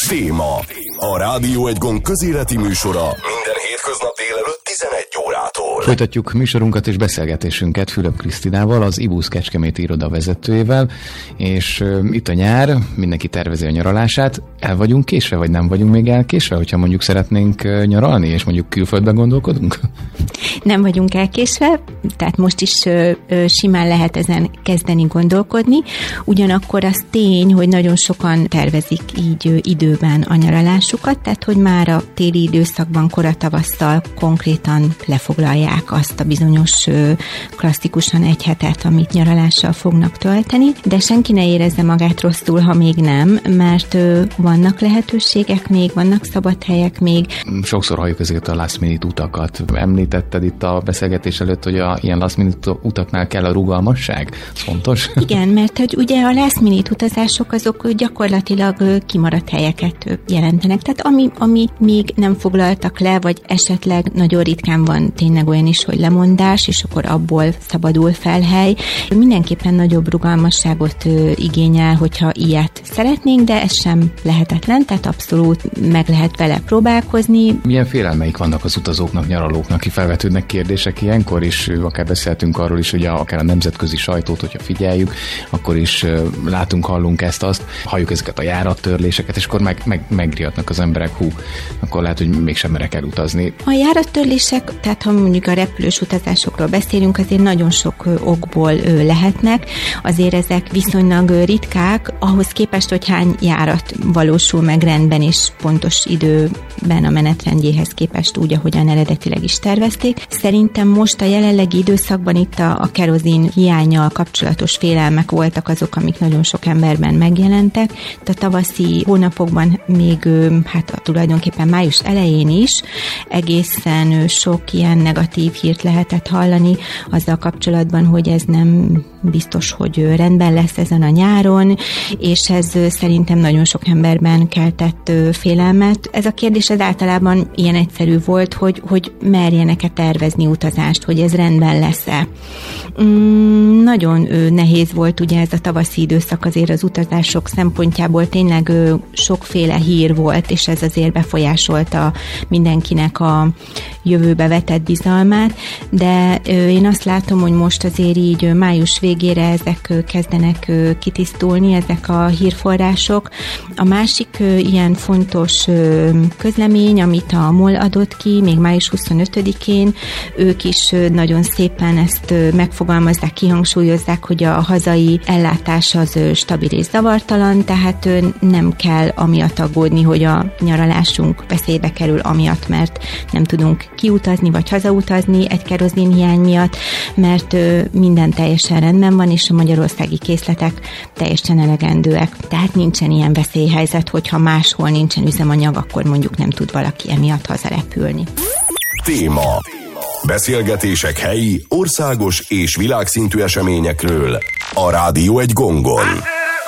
Téma. A Rádió Egy Gond közéleti műsora minden hétköznap délelőtt 11 órától. Folytatjuk műsorunkat és beszélgetésünket Fülöp Krisztinával, az IBUS Kecskeméti iroda vezetőjével, és itt a nyár, mindenki tervezi a nyaralását. El vagyunk késve, vagy nem vagyunk még elkésve, hogyha mondjuk szeretnénk nyaralni, és mondjuk külföldben gondolkodunk? Nem vagyunk elkésve, tehát most is simán lehet ezen kezdeni gondolkodni. Ugyanakkor az tény, hogy nagyon sokan tervezik így időben a nyaralásukat, tehát hogy már a téli időszakban, koratavasszal konkrétan lefoglalják azt a bizonyos klasszikusan egy hetet, amit nyaralással fognak tölteni, de senki ne érezze magát rosszul, ha még nem, mert vannak lehetőségek még, vannak szabad helyek még. Sokszor halljuk ezeket a last minute utakat. Említetted itt a beszélgetés előtt, hogy a ilyen last minute utaknál kell a rugalmasság? Ez fontos? Igen, mert hogy ugye a last minute utazások azok gyakorlatilag kimaradt helyeket jelentenek. Tehát ami még nem foglaltak le, vagy esetleg nagyon ritkán van tényleg olyan is, hogy lemondás, és akkor abból szabadul fel hely. Mindenképpen nagyobb rugalmasságot igényel, hogyha ilyet szeretnénk, de ez sem lehetetlen, tehát abszolút meg lehet vele próbálkozni. Milyen félelmeik vannak az utazóknak, nyaralóknak, ki felvetődnek kérdések ilyenkor is, akár beszéltünk arról is, hogy akár a nemzetközi sajtót, hogyha figyeljük, akkor is látunk, hallunk ezt-azt, halljuk ezeket a járattörléseket, és akkor megriadnak az emberek, akkor lehet, hogy mégsem merek elutazni. A járattörlések, tehát ha mondjuk a repülős utazásokról beszélünk, azért nagyon sok okból lehetnek, azért ezek viszonylag ritkák, ahhoz képest, hogy hány járat valósul meg rendben és pontos időben a menetrendjéhez képest úgy, ahogyan eredetileg is tervezték. Szerintem most a jelenlegi időszakban itt a kerozin hiánnyal kapcsolatos félelmek voltak azok, amik nagyon sok emberben megjelentek. A tavaszi hónapokban még tulajdonképpen május elején is egészen sok ilyen negatív hírt lehetett hallani azzal kapcsolatban, hogy ez nem biztos, hogy rendben lesz ezen a nyáron, és ez szerintem nagyon sok emberben keltett félelmet. Ez a kérdés az általában ilyen egyszerű volt, hogy merjenek-e tervezni utazást, hogy ez rendben lesz-e. Nagyon nehéz volt ugye ez a tavaszi időszak azért az utazások szempontjából, tényleg sokféle hír volt, és ez azért befolyásolta mindenkinek a jövőbe vetett bizalmát, de én azt látom, hogy most azért így május végére ezek kezdenek kitisztulni, ezek a hírforrások. A másik ilyen fontos közlemény, amit a MOL adott ki, még május 25-én, ők is nagyon szépen ezt megfogalmazzák, kihangsúlyozzák, hogy a hazai ellátás az stabil és zavartalan, tehát nem kell amiatt aggódni, hogy a nyaralásunk veszélybe kerül amiatt, mert nem tudunk kiutazni vagy hazautazni egy kerozinhiány miatt, mert minden teljesen rendben van, és a magyarországi készletek teljesen elegendőek. Tehát nincsen ilyen veszélyhelyzet, hogyha máshol nincsen üzemanyag, akkor mondjuk nem tud valaki emiatt hazarepülni. Téma. Beszélgetések helyi, országos és világszintű eseményekről a Rádió Egy Gongon.